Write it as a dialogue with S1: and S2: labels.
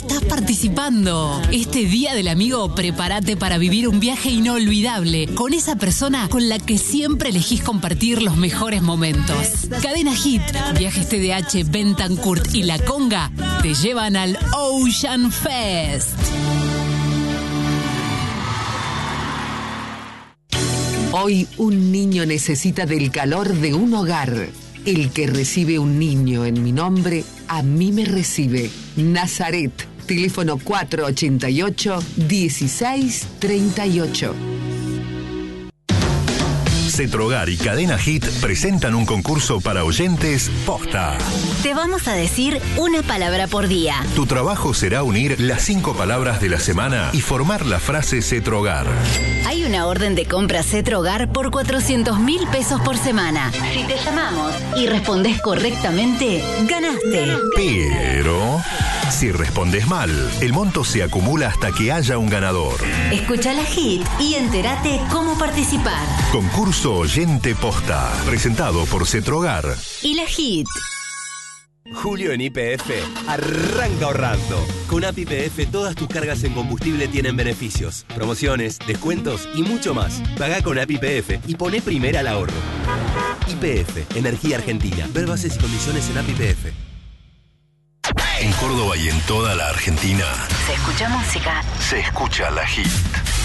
S1: estás participando. Este Día del Amigo, prepárate para vivir un viaje inolvidable con esa persona con la que siempre elegís compartir los mejores momentos. Cadena Hit, Viajes TDH, Bentancurt y La Conga te llevan al Ocean Fest.
S2: Hoy un niño necesita del calor de un hogar. El que recibe un niño en mi nombre, a mí me recibe. Nazaret, teléfono 488-1638.
S3: Cetrogar y Cadena Hit presentan un concurso para oyentes posta.
S4: Te vamos a decir una palabra por día.
S3: Tu trabajo será unir las 5 palabras de la semana y formar la frase Cetrogar.
S4: Hay una orden de compra Cetrogar por 400.000 pesos por semana. Si te llamamos y respondes correctamente, ganaste.
S3: Pero si respondes mal, el monto se acumula hasta que haya un ganador.
S4: Escucha la Hit y entérate cómo participar.
S3: Concurso Oyente Posta, presentado por Cetrogar
S4: y la Hit.
S5: Julio en YPF arranca ahorrando. Con App YPF todas tus cargas en combustible tienen beneficios, promociones, descuentos y mucho más. Pagá con App YPF y poné primera al ahorro. YPF, Energía Argentina. Ver bases y condiciones en App YPF.
S3: En Córdoba y en toda la Argentina
S4: Se escucha música.
S3: se escucha la Hit.